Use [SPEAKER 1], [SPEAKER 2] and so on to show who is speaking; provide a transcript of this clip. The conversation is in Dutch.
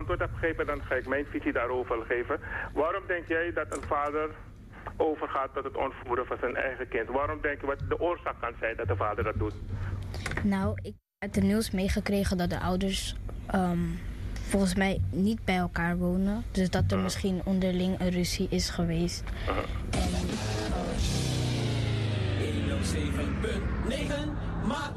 [SPEAKER 1] antwoord heb gegeven, dan ga ik mijn visie daarover geven. Waarom denk jij dat een vader overgaat tot het ontvoeren van zijn eigen kind? Waarom denk je wat de oorzaak kan zijn dat de vader dat doet?
[SPEAKER 2] Nou, ik heb uit het nieuws meegekregen dat de ouders volgens mij niet bij elkaar wonen. Dus dat er misschien onderling een ruzie is geweest. En,
[SPEAKER 3] 107.9 maakt